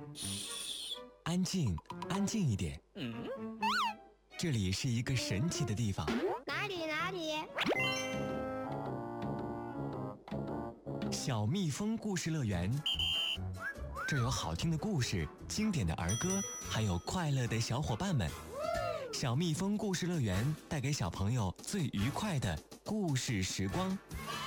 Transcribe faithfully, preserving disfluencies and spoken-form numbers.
安静，安静一点。 嗯， 这里是一个神奇的地方。 哪里哪里？ 小蜜蜂故事乐园。这有好听的故事、经典的儿歌，还有快乐的小伙伴们。小蜜蜂故事乐园带给小朋友最愉快的故事时光。